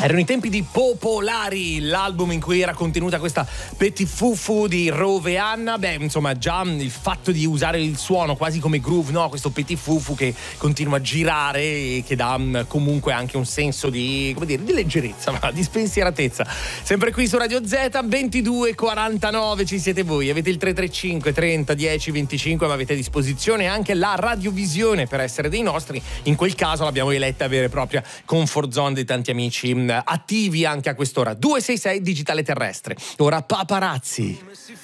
Erano i tempi di Popolari, l'album in cui era contenuta questa Petit Fufu di Rove Anna. Beh, insomma, già il fatto di usare il suono quasi come groove, no? Questo Petit Fufu che continua a girare e che dà comunque anche un senso di, come dire, di leggerezza, di spensieratezza. Sempre qui su Radio Z, 22:49 ci siete voi. Avete il 335 30 10 25, ma avete a disposizione anche la radiovisione per essere dei nostri. In quel caso l'abbiamo eletta vera e propria comfort zone di tanti amici attivi anche a quest'ora. 266 digitale terrestre. Ora Paparazzi.